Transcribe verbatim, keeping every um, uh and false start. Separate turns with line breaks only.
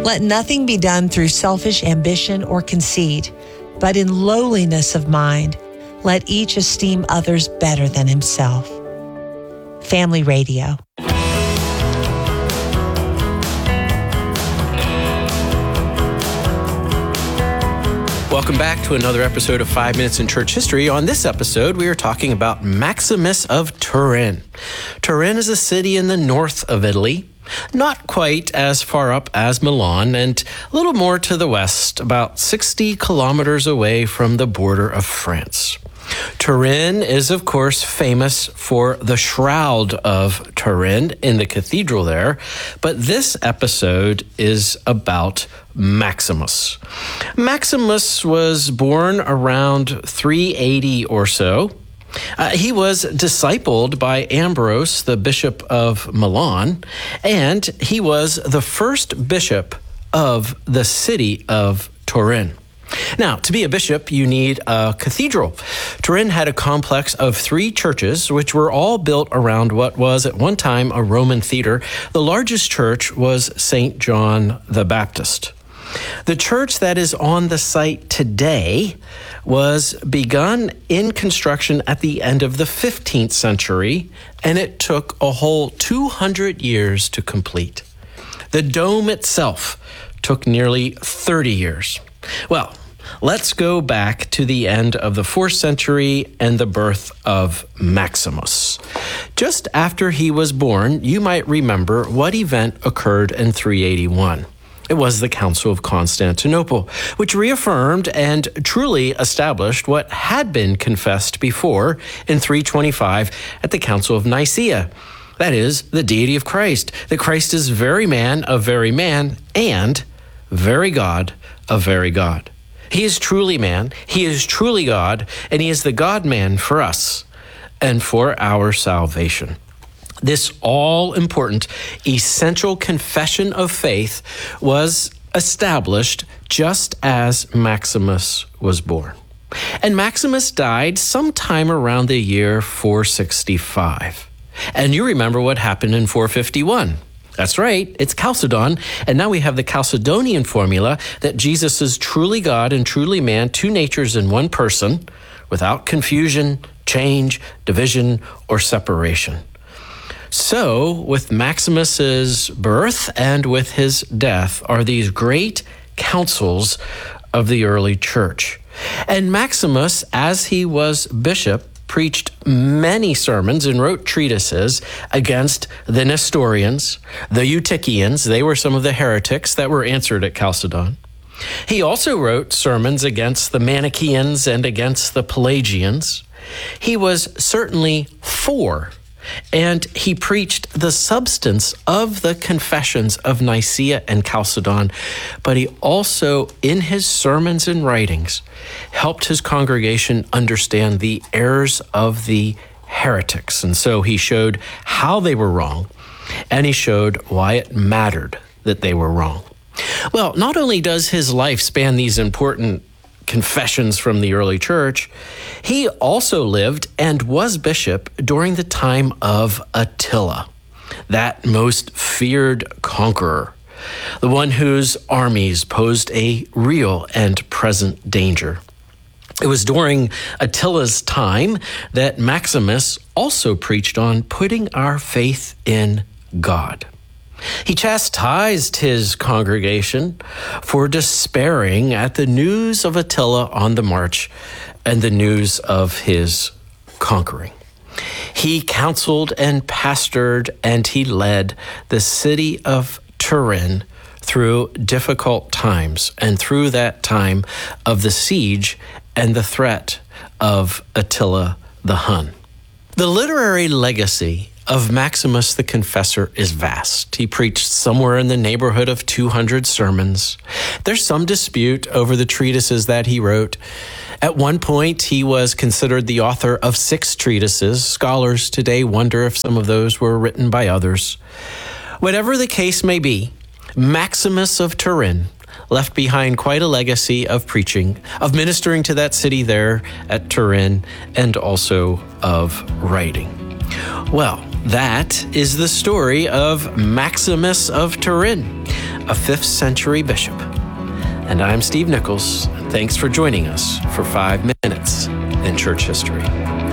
Let nothing be done through selfish ambition or conceit, but in lowliness of mind, let each esteem others better than himself. Family Radio.
Welcome back to another episode of Five Minutes in Church History. On this episode, we are talking about Maximus of Turin. Turin is a city in the north of Italy, not quite as far up as Milan, and a little more to the west, about sixty kilometers away from the border of France. Turin is, of course, famous for the Shroud of Turin in the cathedral there, but this episode is about Maximus. Maximus was born around three eighty or so. Uh, he was discipled by Ambrose, the bishop of Milan, and he was the first bishop of the city of Turin. Now, to be a bishop, you need a cathedral. Turin had a complex of three churches, which were all built around what was at one time a Roman theater. The largest church was Saint John the Baptist. The church that is on the site today was begun in construction at the end of the fifteenth century, and it took a whole two hundred years to complete. The dome itself took nearly thirty years. Well, let's go back to the end of the fourth century and the birth of Maximus. Just after he was born, you might remember what event occurred in three eighty-one. It was the Council of Constantinople, which reaffirmed and truly established what had been confessed before in three twenty-five at the Council of Nicaea. That is, the deity of Christ, that Christ is very man of very man and very God of very God. He is truly man, he is truly God, and he is the God-man for us and for our salvation. This all-important, essential confession of faith was established just as Maximus was born. And Maximus died sometime around the year four sixty-five. And you remember what happened in four fifty-one. That's right, it's Chalcedon, and now we have the Chalcedonian formula that Jesus is truly God and truly man, two natures in one person, without confusion, change, division, or separation. So, with Maximus's birth and with his death are these great councils of the early church. And Maximus, as he was bishop, preached many sermons and wrote treatises against the Nestorians, the Eutychians. They were some of the heretics that were answered at Chalcedon. He also wrote sermons against the Manichaeans and against the Pelagians. He was certainly for, and he preached the substance of the confessions of Nicaea and Chalcedon, but he also, in his sermons and writings, helped his congregation understand the errors of the heretics. And so he showed how they were wrong, and he showed why it mattered that they were wrong. Well, not only does his life span these important confessions from the early church, he also lived and was bishop during the time of Attila, that most feared conqueror, the one whose armies posed a real and present danger. It was during Attila's time that Maximus also preached on putting our faith in God. He chastised his congregation for despairing at the news of Attila on the march and the news of his conquering. He counseled and pastored and he led the city of Turin through difficult times and through that time of the siege and the threat of Attila the Hun. The literary legacy of Maximus the Confessor is vast. He preached somewhere in the neighborhood of two hundred sermons. There's some dispute over the treatises that he wrote. At one point, he was considered the author of six treatises. Scholars today wonder if some of those were written by others. Whatever the case may be, Maximus of Turin left behind quite a legacy of preaching, of ministering to that city there at Turin, and also of writing. Well, that is the story of Maximus of Turin. a fifth century bishop. And I'm Steve Nichols. Thanks for joining us for five minutes in church history.